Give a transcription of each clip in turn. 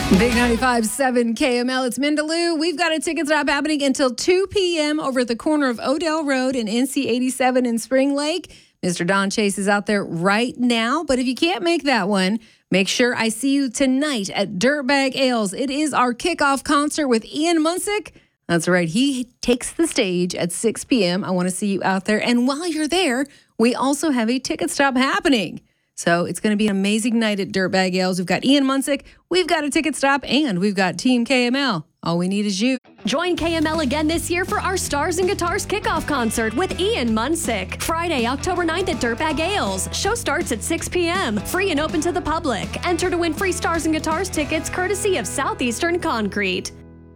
Big 95.7 KML, it's Mindaloo. We've got a ticket stop happening until 2 p.m. over at the corner of Odell Road and NC 87 in Spring Lake. Mr. Don Chase is out there right now, but if you can't make that one, make sure I see you tonight at Dirtbag Ales. It is our kickoff concert with Ian Munsick. That's right, he takes the stage at 6 p.m. I want to see you out there. And while you're there, we also have a ticket stop happening. So it's going to be an amazing night at Dirtbag Ales. We've got Ian Munsick, we've got a ticket stop, and we've got Team KML. All we need is you. Join KML again this year for our Stars and Guitars kickoff concert with Ian Munsick. Friday, October 9th at Dirtbag Ales. Show starts at 6 p.m. Free and open to the public. Enter to win free Stars and Guitars tickets courtesy of Southeastern Concrete.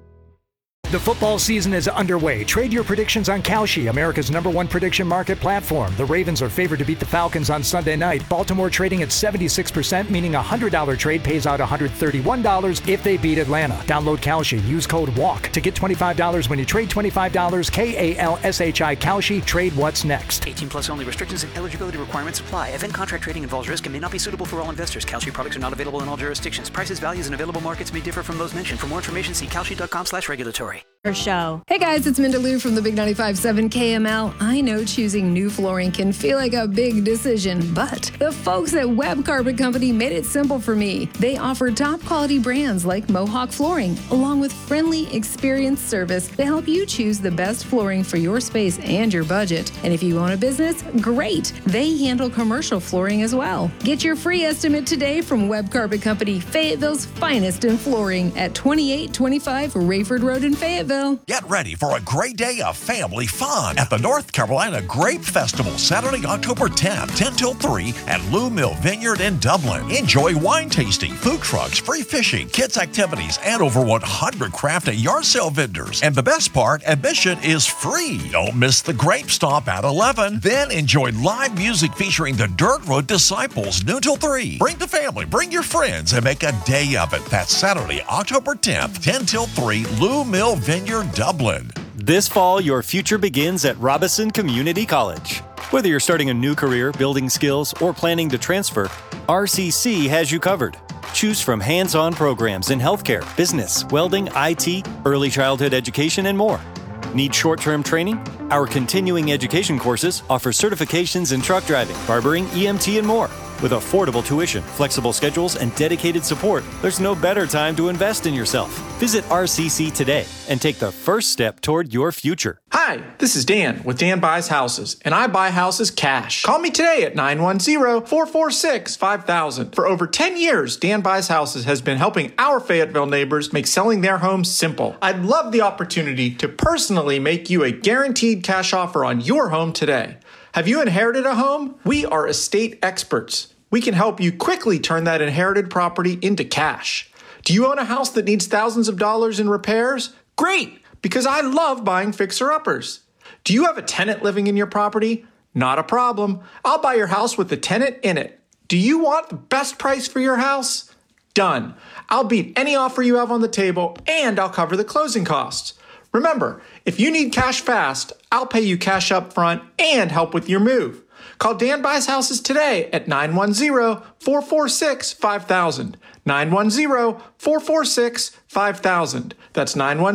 The football season is underway. Trade your predictions on Kalshi, America's #1 prediction market platform. The Ravens are favored to beat the Falcons on Sunday night. Baltimore trading at 76%, meaning a $100 trade pays out $131 if they beat Atlanta. Download Kalshi. Use code WALK to get $25 when you trade $25. KALSHI Kalshi. Trade what's next. 18 plus only. Restrictions and eligibility requirements apply. Event contract trading involves risk and may not be suitable for all investors. Kalshi products are not available in all jurisdictions. Prices, values, and available markets may differ from those mentioned. For more information, see kalshi.com/regulatory. Show. Hey guys, it's Mindaloo from the Big 95.7 KML. I know choosing new flooring can feel like a big decision, but the folks at Web Carpet Company made it simple for me. They offer top quality brands like Mohawk Flooring, along with friendly, experienced service to help you choose the best flooring for your space and your budget. And if you own a business, great. They handle commercial flooring as well. Get your free estimate today from Web Carpet Company, Fayetteville's finest in flooring at 2825 Rayford Road in Fayetteville. Get ready for a great day of family fun at the North Carolina Grape Festival, Saturday, October 10th, 10 till 3 at Lou Mill Vineyard in Dublin. Enjoy wine tasting, food trucks, free fishing, kids activities, and over 100 craft and yard sale vendors. And the best part, admission is free. Don't miss the Grape Stomp at 11. Then enjoy live music featuring the Dirt Road Disciples, noon till 3. Bring the family, bring your friends, and make a day of it. That's Saturday, October 10th, 10 till 3, Lou Mill Vineyard, Dublin. This fall, your future begins at Robison Community College. Whether you're starting a new career, building skills, or planning to transfer, RCC has you covered. Choose from hands-on programs in healthcare, business, welding, IT, early childhood education, and more. Need short-term training? Our continuing education courses offer certifications in truck driving, barbering, EMT, and more. With affordable tuition, flexible schedules, and dedicated support, there's no better time to invest in yourself. Visit RCC today and take the first step toward your future. Hi, this is Dan with Dan Buys Houses, and I buy houses cash. Call me today at 910-446-5000. For over 10 years, Dan Buys Houses has been helping our Fayetteville neighbors make selling their homes simple. I'd love the opportunity to personally make you a guaranteed cash offer on your home today. Have you inherited a home? We are estate experts. We can help you quickly turn that inherited property into cash. Do you own a house that needs thousands of dollars in repairs? Great, because I love buying fixer-uppers. Do you have a tenant living in your property? Not a problem. I'll buy your house with the tenant in it. Do you want the best price for your house? Done. I'll beat any offer you have on the table, and I'll cover the closing costs. Remember, if you need cash fast, I'll pay you cash up front and help with your move. Call Dan Buys Houses today at 910-446-5000. 910-446-5000. That's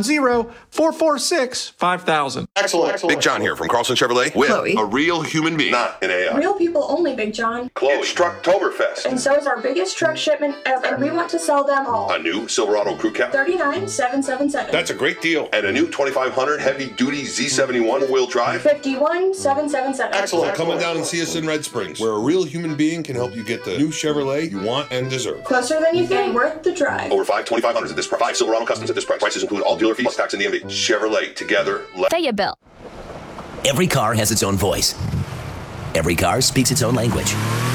910-446-5000. Excellent. Big John here from Carlson Chevrolet with Chloe. a real human being, not an AI. Real people only, Big John. Chloe. It's Trucktoberfest. And so is our biggest truck shipment ever. We want to sell them all. A new Silverado Crew Cab. $39,777. That's a great deal. And a new 2500 heavy-duty Z71 wheel drive. $51,777. Excellent. Coming down and see us in Red Springs, where a real human being can help you get the new Chevrolet you want and deserve. Closer than you think. Worth the drive. Over 5 2500s at this price. 5 Silverado Customs at this price. Prices include all dealer fees, plus tax and DMV. Chevrolet, together. Fayetteville. Every car has its own voice. Every car speaks its own language.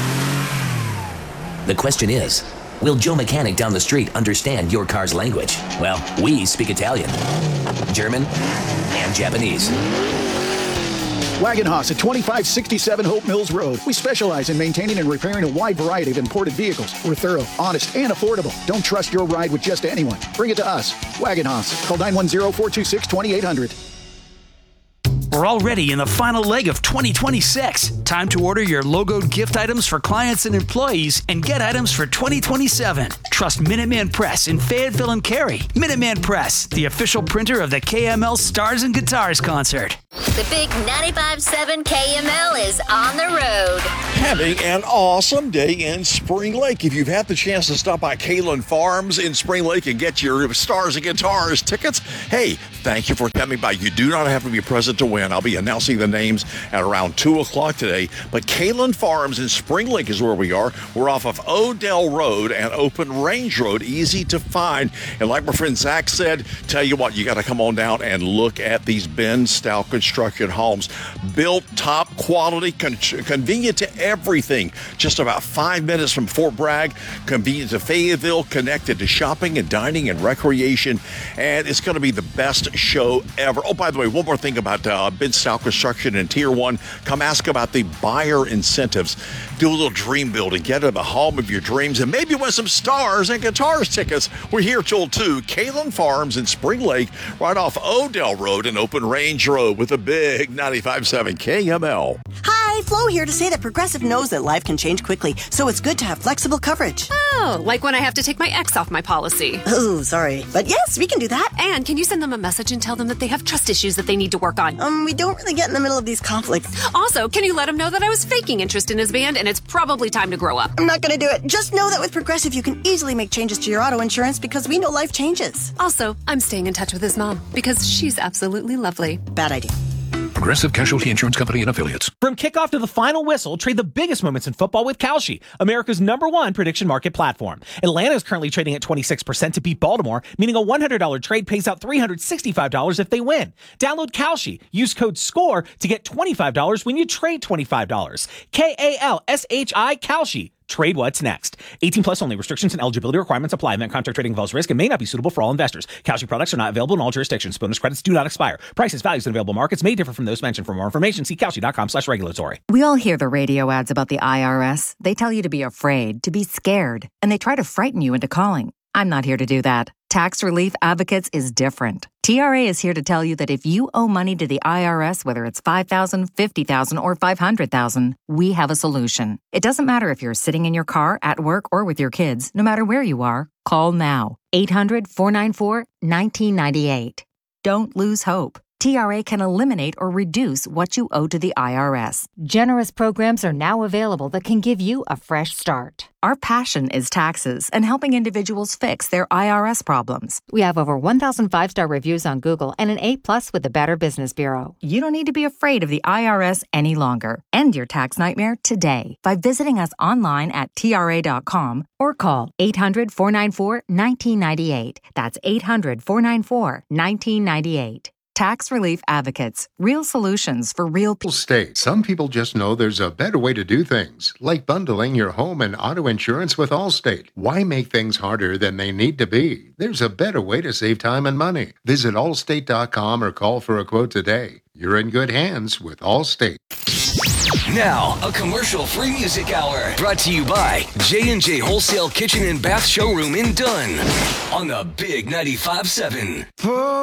The question is, will Joe Mechanic down the street understand your car's language? Well, we speak Italian, German, and Japanese. Wagon Haas at 2567 Hope Mills Road. We specialize in maintaining and repairing a wide variety of imported vehicles. We're thorough, honest, and affordable. Don't trust your ride with just anyone. Bring it to us. Wagon Haas. Call 910-426-2800. We're already in the final leg of 2026. Time to order your logoed gift items for clients and employees and get items for 2027. Trust Minuteman Press in Fayetteville and Cary. Minuteman Press, the official printer of the KML Stars and Guitars concert. The big 95.7 KML is on the road. Having an awesome day in Spring Lake. If you've had the chance to stop by Kalen Farms in Spring Lake and get your Stars and Guitars tickets, hey, thank you for coming by. You do not have to be present to win. I'll be announcing the names at around 2 o'clock today. But Kalen Farms in Spring Lake is where we are. We're off of Odell Road and Open Range Road, easy to find. And like my friend Zach said, tell you what, you got to come on down and look at these Ben Stout Construction homes. Built top quality, convenient to everything. Just about 5 minutes from Fort Bragg, convenient to Fayetteville, connected to shopping and dining and recreation. And it's going to be the best show ever. Oh, by the way, one more thing about Ben Stout Construction in Tier 1. Come ask about the buyer incentives. Do a little dream building. Get in the home of your dreams and maybe win some Stars and Guitars tickets. We're here till 2. Kalen Farms in Spring Lake, right off Odell Road and Open Range Road with a big 95.7 KML. Hi, Flo here to say that Progressive knows that life can change quickly, so it's good to have flexible coverage. Oh, like when I have to take my ex off my policy. Oh, sorry. But yes, we can do that. And can you send them a message and tell them that they have trust issues that they need to work on? We don't really get in the middle of these conflicts. Also, can you let him know that I was faking interest in his band and it's probably time to grow up? I'm not going to do it. Just know that with Progressive, you can easily make changes to your auto insurance because we know life changes. Also, I'm staying in touch with his mom because she's absolutely lovely. Bad idea. Progressive Casualty Insurance Company and Affiliates. From kickoff to the final whistle, trade the biggest moments in football with Kalshi, America's #1 prediction market platform. Atlanta is currently trading at 26% to beat Baltimore, meaning a $100 trade pays out $365 if they win. Download Kalshi. Use code SCORE to get $25 when you trade $25. KALSHI Kalshi. Trade what's next. 18 plus only. Restrictions and eligibility requirements apply. Event contract trading involves risk and may not be suitable for all investors. Kalshi products are not available in all jurisdictions. Bonus credits do not expire. Prices, values, and available markets may differ from those mentioned. For more information, see Kalshi.com/regulatory. We all hear the radio ads about the IRS. They tell you to be afraid, to be scared, and they try to frighten you into calling. I'm not here to do that. Tax Relief Advocates is different. TRA is here to tell you that if you owe money to the IRS, whether it's $5,000, $50,000, or $500,000, we have a solution. It doesn't matter if you're sitting in your car, at work, or with your kids. No matter where you are, call now. 800-494-1998. Don't lose hope. TRA can eliminate or reduce what you owe to the IRS. Generous programs are now available that can give you a fresh start. Our passion is taxes and helping individuals fix their IRS problems. We have over 1,000 5-star reviews on Google and an A+ with the Better Business Bureau. You don't need to be afraid of the IRS any longer. End your tax nightmare today by visiting us online at TRA.com or call 800-494-1998. That's 800-494-1998. Tax Relief Advocates. Real solutions for real people. Some people just know there's a better way to do things, like bundling your home and auto insurance with Allstate. Why make things harder than they need to be? There's a better way to save time and money. Visit Allstate.com or call for a quote today. You're in good hands with Allstate. Now, a commercial-free music hour brought to you by J&J Wholesale Kitchen and Bath Showroom in Dunn on the Big 95.7.